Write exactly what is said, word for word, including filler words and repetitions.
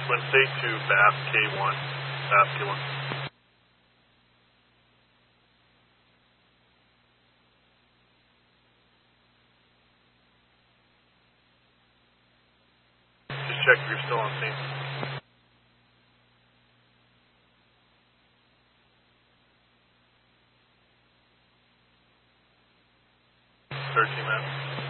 Twin State to B A F K one. B A F K one. Just check if you're still on scene. thirteen minutes.